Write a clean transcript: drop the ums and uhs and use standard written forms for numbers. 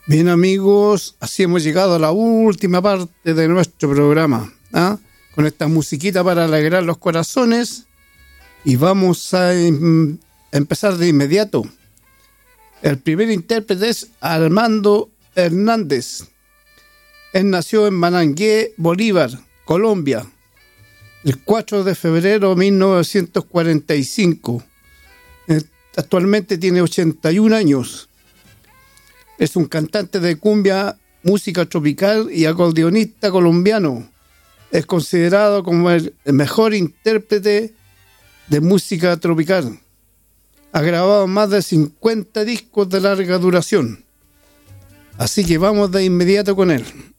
Bien, amigos, así hemos llegado a la última parte de nuestro programa, con esta musiquita para alegrar los corazones, y vamos a empezar de inmediato. El primer intérprete es Armando Hernández. Él nació en Manangué, Bolívar, Colombia, el 4 de febrero de 1945. Actualmente tiene 81 años. Es un cantante de cumbia, música tropical y acordeonista colombiano. Es considerado como el mejor intérprete de música tropical. Ha grabado más de 50 discos de larga duración. Así que vamos de inmediato con él.